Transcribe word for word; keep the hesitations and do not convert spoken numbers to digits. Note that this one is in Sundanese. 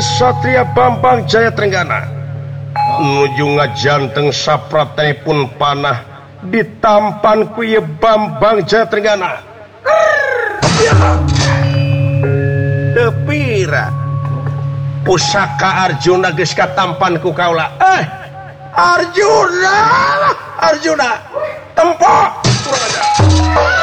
Satria Bambang Jaya Trenggana nuju ngajanteng sapratanipun panah ditampan ku ieu Bambang Jaya Trenggana. Teu pira pusaka Arjuna geus katampan ku kaula. Eh, Arjuna, Arjuna, tempo.